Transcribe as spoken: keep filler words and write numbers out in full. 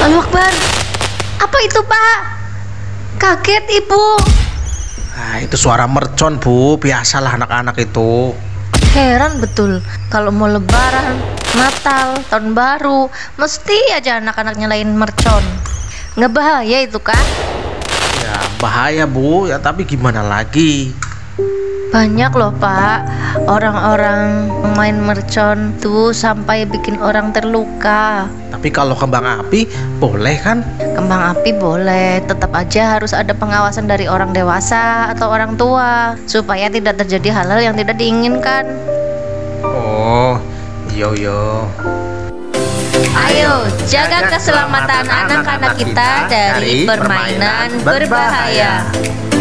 Allahu Akbar. Apa itu, Pak? Kaget Ibu. Nah, itu suara mercon, Bu. Biasalah anak-anak itu. Heran betul, kalau mau lebaran, Natal, tahun baru, mesti aja anak-anak nyalain mercon. Nggak bahaya itu, Kak? Ya, bahaya, Bu. Ya, tapi gimana lagi? Banyak loh, Pak, orang-orang main mercon tuh sampai bikin orang terluka. Tapi kalau kembang api boleh kan? Kembang api boleh, tetap aja harus ada pengawasan dari orang dewasa atau orang tua supaya tidak terjadi hal-hal yang tidak diinginkan. Oh, yo yo. Ayo, jaga keselamatan anak-anak kita dari permainan berbahaya.